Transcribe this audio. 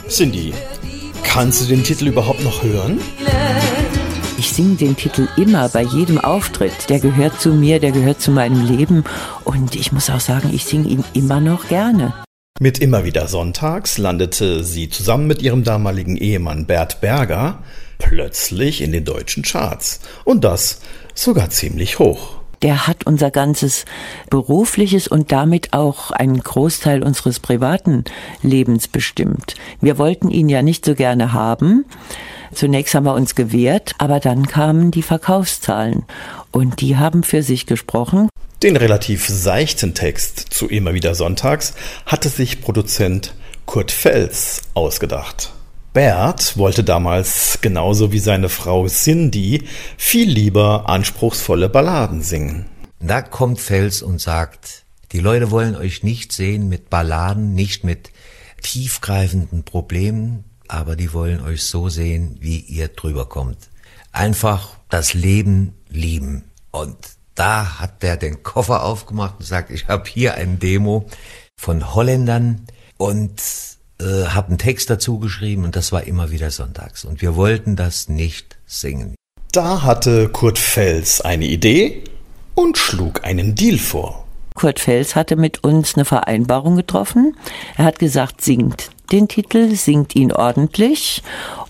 Cindy, kannst du den Titel überhaupt noch hören? Ich singe den Titel immer bei jedem Auftritt. Der gehört zu mir, der gehört zu meinem Leben. Und ich muss auch sagen, ich singe ihn immer noch gerne. Mit Immer wieder sonntags landete sie zusammen mit ihrem damaligen Ehemann Bert Berger plötzlich in den deutschen Charts. Und das sogar ziemlich hoch. Der hat unser ganzes berufliches und damit auch einen Großteil unseres privaten Lebens bestimmt. Wir wollten ihn ja nicht so gerne haben. Zunächst haben wir uns gewehrt, aber dann kamen die Verkaufszahlen und die haben für sich gesprochen. Den relativ seichten Text zu Immer wieder sonntags hatte sich Produzent Kurt Fels ausgedacht. Bert wollte damals, genauso wie seine Frau Cindy, viel lieber anspruchsvolle Balladen singen. Da kommt Fels und sagt, die Leute wollen euch nicht sehen mit Balladen, nicht mit tiefgreifenden Problemen, aber die wollen euch so sehen, wie ihr drüber kommt. Einfach das Leben lieben. Und da hat der den Koffer aufgemacht und sagt, ich habe hier ein Demo von Holländern und habe einen Text dazu geschrieben und das war Immer wieder sonntags. Und wir wollten das nicht singen. Da hatte Kurt Fels eine Idee und schlug einen Deal vor. Kurt Fels hatte mit uns eine Vereinbarung getroffen. Er hat gesagt, singt den Titel, singt ihn ordentlich